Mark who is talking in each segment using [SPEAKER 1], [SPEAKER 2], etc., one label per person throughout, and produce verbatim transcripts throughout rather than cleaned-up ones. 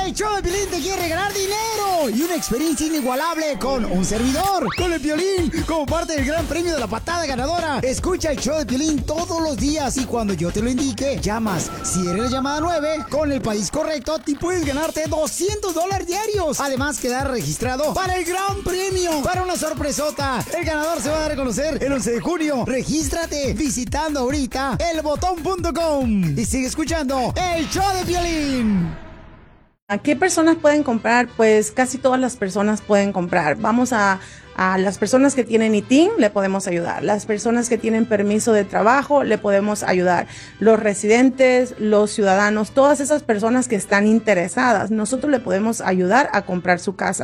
[SPEAKER 1] El show de Piolín te quiere regalar dinero y una experiencia inigualable con un servidor, con el Piolín, como parte del gran premio de la patada ganadora. Escucha el show de Piolín todos los días y cuando yo te lo indique, llamas. Si eres la llamada nueve, con el país correcto, te puedes ganarte doscientos dólares diarios. Además, quedar registrado para el gran premio, para una sorpresota. El ganador se va a dar a conocer el once de junio. Regístrate visitando ahorita el botón punto com y sigue escuchando el show de Piolín.
[SPEAKER 2] ¿A qué personas pueden comprar? Pues casi todas las personas pueden comprar. Vamos a, a las personas que tienen I T I N, le podemos ayudar. Las personas que tienen permiso de trabajo, le podemos ayudar. Los residentes, los ciudadanos, todas esas personas que están interesadas, nosotros le podemos ayudar a comprar su casa.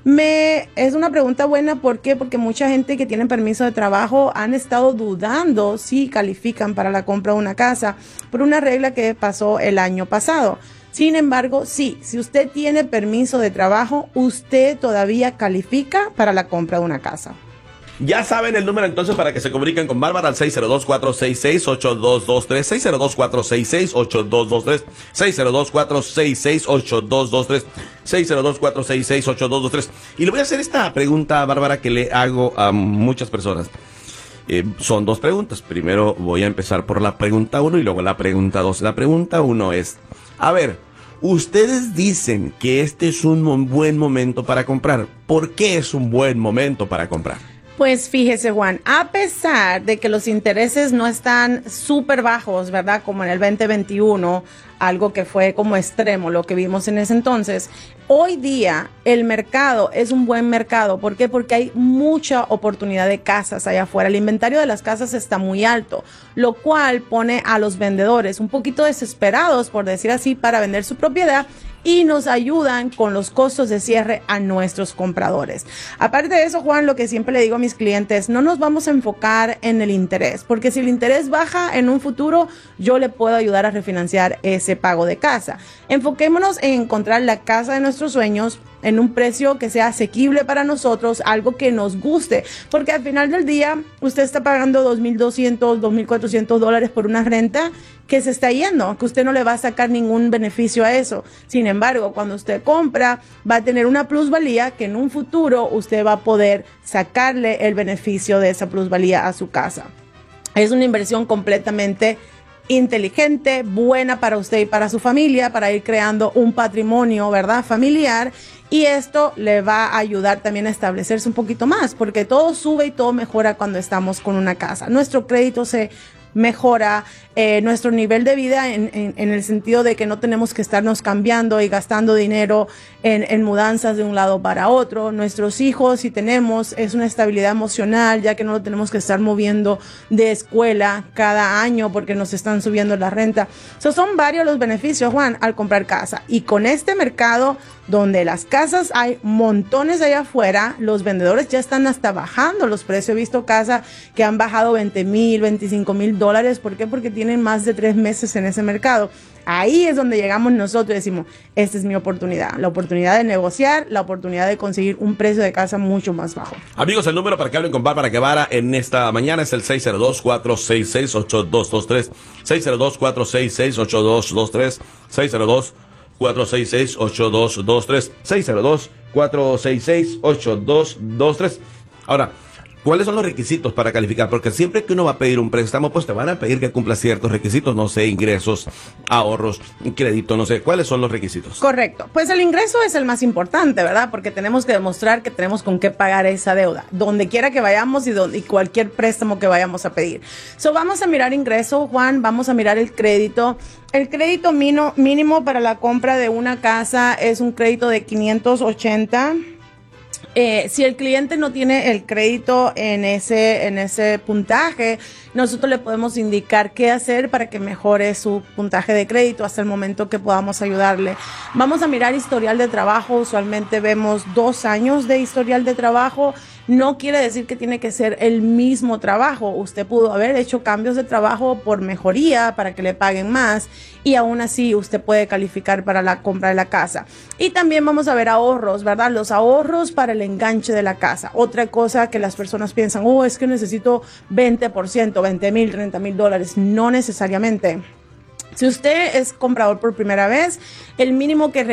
[SPEAKER 2] Me, es una pregunta buena, ¿por qué? Porque mucha gente que tiene permiso de trabajo han estado dudando si califican para la compra de una casa por una regla que pasó el año pasado. Sin embargo, sí, si usted tiene permiso de trabajo, usted todavía califica para la compra de una casa.
[SPEAKER 3] Ya saben el número entonces para que se comuniquen con Bárbara al seis cero dos, cuatro seis seis, ocho dos dos tres, seis cero dos, cuatro seis seis, ocho dos dos tres, seis cero dos, cuatro seis seis, ocho dos dos tres, seis cero dos, cuatro seis seis, ocho dos dos tres. Y le voy a hacer esta pregunta a Bárbara que le hago a muchas personas. Eh, son dos preguntas. Primero voy a empezar por la pregunta uno y luego la pregunta dos. La pregunta uno es... A ver, ustedes dicen que este es un buen momento para comprar. ¿Por qué es un buen momento para comprar?
[SPEAKER 2] Pues fíjese, Juan, a pesar de que los intereses no están súper bajos, ¿verdad? Como en el veinte veintiuno, algo que fue como extremo lo que vimos en ese entonces, hoy día el mercado es un buen mercado. ¿Por qué? Porque hay mucha oportunidad de casas allá afuera. El inventario de las casas está muy alto, lo cual pone a los vendedores un poquito desesperados, por decir así, para vender su propiedad, y nos ayudan con los costos de cierre a nuestros compradores. Aparte de eso, Juan, lo que siempre le digo a mis clientes, no nos vamos a enfocar en el interés, porque si el interés baja en un futuro, yo le puedo ayudar a refinanciar ese pago de casa. Enfoquémonos en encontrar la casa de nuestros sueños en un precio que sea asequible para nosotros, algo que nos guste, porque al final del día usted está pagando dos mil doscientos, dos mil cuatrocientos dólares por una renta que se está yendo, que usted no le va a sacar ningún beneficio a eso. Sin embargo, cuando usted compra, va a tener una plusvalía que en un futuro usted va a poder sacarle el beneficio de esa plusvalía a su casa. Es una inversión completamente inteligente, buena para usted y para su familia, para ir creando un patrimonio, ¿verdad?, familiar. Y esto le va a ayudar también a establecerse un poquito más, porque todo sube y todo mejora cuando estamos con una casa. Nuestro crédito se mejora, eh, nuestro nivel de vida en, en, en el sentido de que no tenemos que estarnos cambiando y gastando dinero en, en mudanzas de un lado para otro. Nuestros hijos, si tenemos, es una estabilidad emocional, ya que no lo tenemos que estar moviendo de escuela cada año porque nos están subiendo la renta. So, son varios los beneficios, Juan, al comprar casa. Y con este mercado donde las casas hay montones allá afuera, los vendedores ya están hasta bajando los precios. He visto casas que han bajado veinte mil, veinticinco mil dólares. ¿Por qué? Porque tienen más de tres meses en ese mercado. Ahí es donde llegamos nosotros y decimos, esta es mi oportunidad, la oportunidad de negociar, la oportunidad de conseguir un precio de casa mucho más bajo.
[SPEAKER 3] Amigos, el número para que hablen con Bárbara Guevara en esta mañana es el seis cero dos, cuatro seis seis, ocho dos dos tres, seis cero dos, cuatro seis seis, ocho dos dos tres, seis cero dos, cuatro seis seis, ocho dos dos tres, seis cero dos, cuatro seis seis, ocho dos dos tres. Ahora, ¿cuáles son los requisitos para calificar? Porque siempre que uno va a pedir un préstamo, pues te van a pedir que cumpla ciertos requisitos, no sé, ingresos, ahorros, crédito, no sé. ¿Cuáles son los requisitos?
[SPEAKER 2] Correcto. Pues el ingreso es el más importante, ¿verdad? Porque tenemos que demostrar que tenemos con qué pagar esa deuda, donde quiera que vayamos y, donde, y cualquier préstamo que vayamos a pedir. So, vamos a mirar ingreso, Juan, vamos a mirar el crédito. El crédito mínimo, mínimo para la compra de una casa es un crédito de quinientos ochenta. Eh, si el cliente no tiene el crédito en ese, en ese puntaje, nosotros le podemos indicar qué hacer para que mejore su puntaje de crédito hasta el momento que podamos ayudarle. Vamos a mirar historial de trabajo. Usualmente vemos dos años de historial de trabajo. No quiere decir que tiene que ser el mismo trabajo. Usted pudo haber hecho cambios de trabajo por mejoría para que le paguen más y aún así usted puede calificar para la compra de la casa. Y también vamos a ver ahorros, ¿verdad? Los ahorros para el enganche de la casa. Otra cosa que las personas piensan, oh, es que necesito veinte por ciento, veinte mil, treinta mil dólares. No necesariamente. Si usted es comprador por primera vez, el mínimo que